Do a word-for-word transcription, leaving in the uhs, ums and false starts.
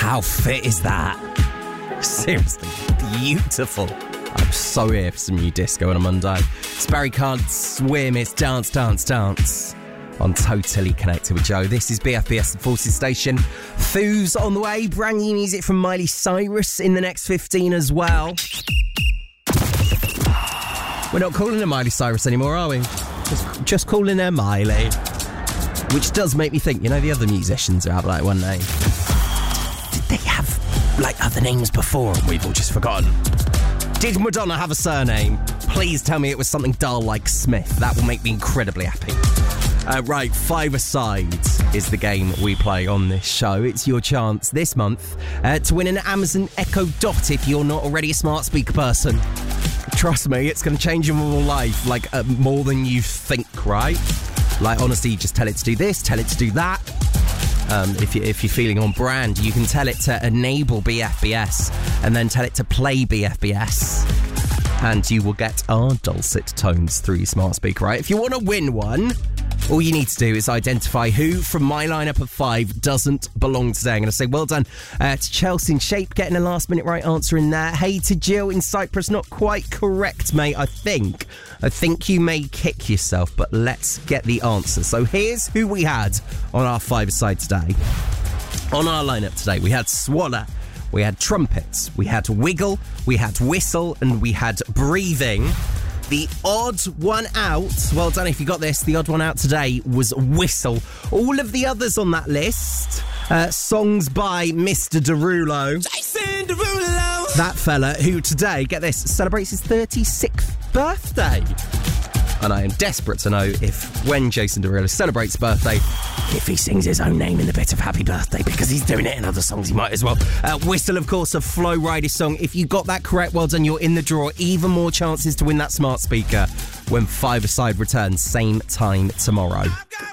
How fit is that? Seriously, beautiful. I'm so here for some new disco on a Monday. It's Barry Can't Swim, it's Dance, Dance, Dance on Totally Connected with Joe. This is B F B S, the Forces Station. Foos on the way, brand new music from Miley Cyrus in the next fifteen as well. We're not calling her Miley Cyrus anymore, are we? Just, just calling her Miley. Which does make me think, you know, the other musicians who have like one name. Did they have like other names before and we've all just forgotten? Did Madonna have a surname? Please tell me it was something dull like Smith. That will make me incredibly happy. Uh, right, Five-A-Side is the game we play on this show. It's your chance this month uh, to win an Amazon Echo Dot if you're not already a smart speaker person. Trust me, it's going to change your whole life, like uh, more than you think, right? Like, honestly, you just tell it to do this, tell it to do that. Um, if, you, if you're feeling on brand, you can tell it to enable B F B S and then tell it to play B F B S. And you will get our dulcet tones through your smart speaker, right? If you want to win one, all you need to do is identify who from my lineup of five doesn't belong today. I'm going to say well done uh, to Chelsea in Shape, getting a last minute right answer in there. Hey to Jill in Cyprus, not quite correct, mate, I think. I think you may kick yourself, but let's get the answer. So here's who we had on our five-a-side today. On our lineup today, we had Swallow, we had Trumpets, we had Wiggle, we had Whistle, and we had Breathing. The odd one out, well done if you got this, the odd one out today was Whistle. All of the others on that list, uh, songs by Mister Derulo. Jason Derulo! That fella who today, get this, celebrates his thirty-sixth birthday. And I am desperate to know if, when Jason Derulo celebrates his birthday, if he sings his own name in the bit of Happy Birthday, because he's doing it in other songs, he might as well. Uh, Whistle, of course, a Flo Rida song. If you got that correct, well done, you're in the draw. Even more chances to win that smart speaker when Five-A-Side returns, same time tomorrow.